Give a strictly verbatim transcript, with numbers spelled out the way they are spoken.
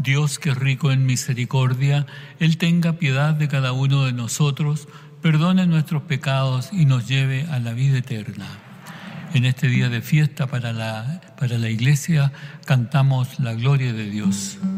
Dios, que es rico en misericordia, Él tenga piedad de cada uno de nosotros, perdone nuestros pecados y nos lleve a la vida eterna. En este día de fiesta para la, para la Iglesia cantamos la gloria de Dios.